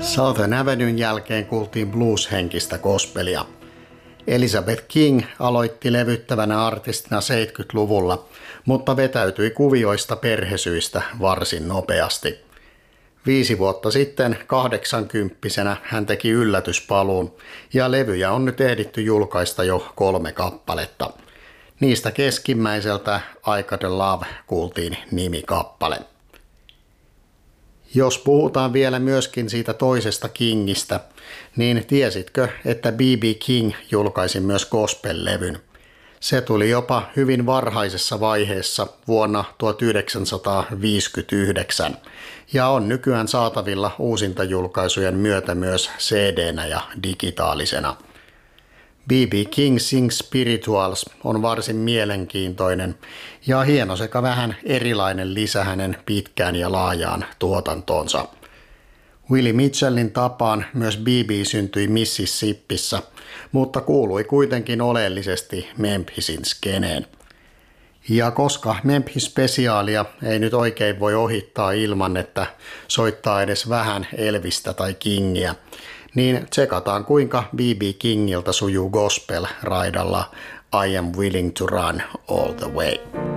Southern Avenuen jälkeen kuultiin blues-henkistä gospelia. Elizabeth King aloitti levyttävänä artistina 70-luvulla, mutta vetäytyi kuvioista perhesyistä varsin nopeasti. 5 vuotta sitten 80-vuotiaana hän teki yllätyspaluun ja levyjä on nyt ehditty julkaista jo 3 kappaletta. Niistä keskimmäiseltä I Got a Love kuultiin nimikappale. Jos puhutaan vielä myöskin siitä toisesta Kingistä, niin tiesitkö, että B.B. King julkaisi myös gospel-levyn? Se tuli jopa hyvin varhaisessa vaiheessa vuonna 1959 ja on nykyään saatavilla uusintajulkaisujen myötä myös CD-nä ja digitaalisena. B.B. King Sings Spirituals on varsin mielenkiintoinen ja hieno sekä vähän erilainen lisä hänen pitkään ja laajaan tuotantoonsa. Willie Mitchellin tapaan myös B.B. syntyi Mississippissä, mutta kuului kuitenkin oleellisesti Memphisin skeneen. Ja koska Memphis-spesiaalia ei nyt oikein voi ohittaa ilman, että soittaa edes vähän Elvistä tai Kingiä, niin tsekataan kuinka B.B. Kingiltä sujuu gospel raidalla I Am Willing to Run All the Way.